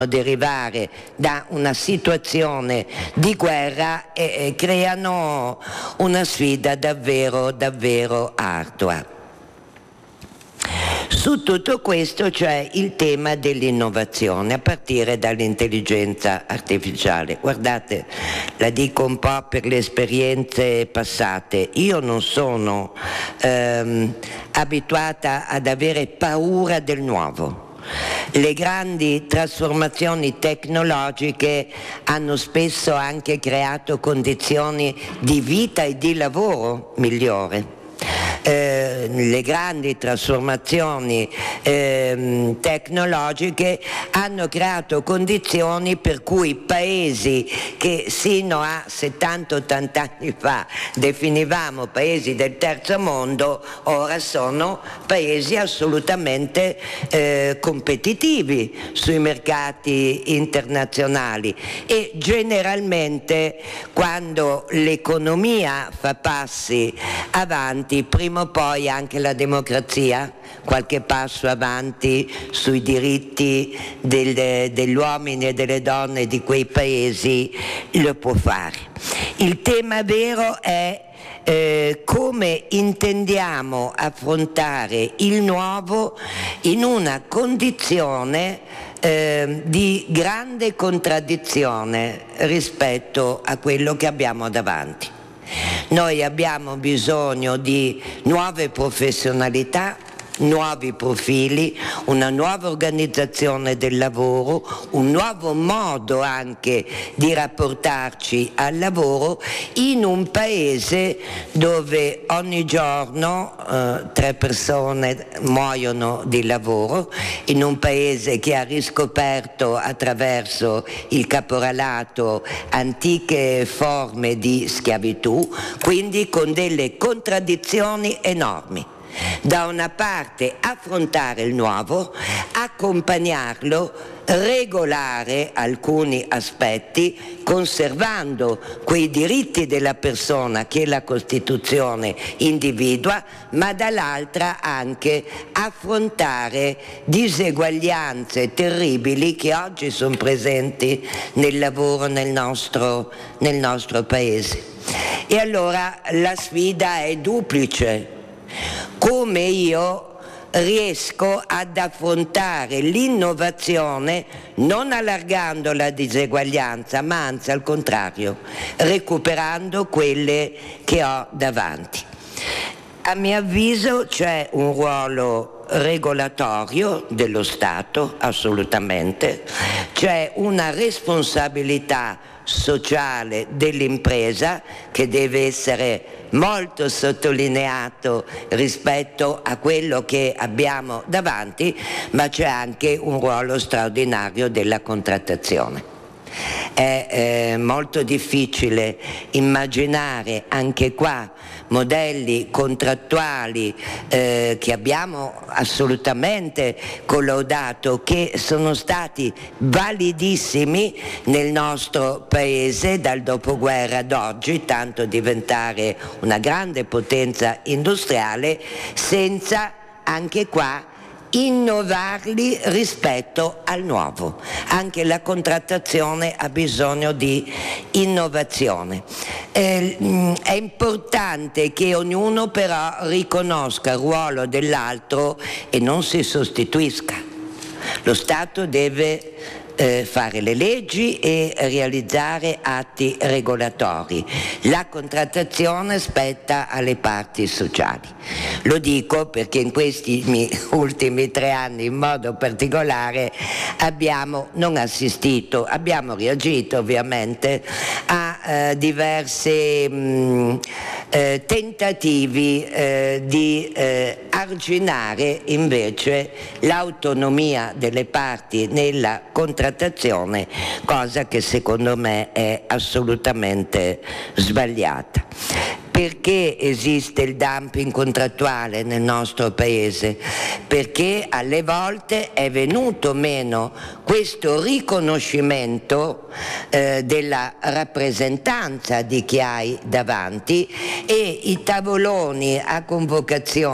derivare da una situazione di guerra e creano una sfida davvero ardua. Su tutto questo c'è il tema dell'innovazione, a partire dall'intelligenza artificiale. Guardate, la dico un po' per le esperienze passate, io non sono abituata ad avere paura del nuovo. Le grandi trasformazioni tecnologiche hanno spesso anche creato condizioni di vita e di lavoro migliore. Le grandi trasformazioni tecnologiche hanno creato condizioni per cui paesi che sino a 70-80 anni fa definivamo paesi del terzo mondo, ora sono paesi assolutamente competitivi sui mercati internazionali, e generalmente quando l'economia fa passi avanti, prima o poi anche la democrazia qualche passo avanti sui diritti degli uomini e delle donne di quei paesi lo può fare. Il tema vero è come intendiamo affrontare il nuovo in una condizione di grande contraddizione rispetto a quello che abbiamo davanti. Noi abbiamo bisogno di nuove professionalità, nuovi profili, una nuova organizzazione del lavoro, un nuovo modo anche di rapportarci al lavoro in un paese dove ogni giorno 3 persone muoiono di lavoro, in un paese che ha riscoperto attraverso il caporalato antiche forme di schiavitù, quindi con delle contraddizioni enormi. Da una parte affrontare il nuovo, accompagnarlo, regolare alcuni aspetti, conservando quei diritti della persona che la Costituzione individua, ma dall'altra anche affrontare diseguaglianze terribili che oggi sono presenti nel lavoro nel nostro Paese. E allora la sfida è duplice. Come io riesco ad affrontare l'innovazione non allargando la diseguaglianza, ma anzi al contrario, recuperando quelle che ho davanti. A mio avviso c'è un ruolo regolatorio dello Stato, assolutamente, c'è una responsabilità sociale dell'impresa che deve essere molto sottolineato rispetto a quello che abbiamo davanti, ma c'è anche un ruolo straordinario della contrattazione. È molto difficile immaginare anche qua modelli contrattuali che abbiamo assolutamente collaudato, che sono stati validissimi nel nostro Paese dal dopoguerra ad oggi, tanto diventare una grande potenza industriale, senza anche qua innovarli rispetto al nuovo. Anche la contrattazione ha bisogno di innovazione. È importante che ognuno però riconosca il ruolo dell'altro e non si sostituisca. Lo Stato deve fare le leggi e realizzare atti regolatori. La contrattazione spetta alle parti sociali. Lo dico perché in questi ultimi 3 anni in modo particolare abbiamo reagito ovviamente a diversi tentativi di arginare invece l'autonomia delle parti nella contrattazione, cosa che secondo me è assolutamente sbagliata. Perché esiste il dumping contrattuale nel nostro Paese? Perché alle volte è venuto meno questo riconoscimento della rappresentanza di chi hai davanti, e i tavoloni a convocazione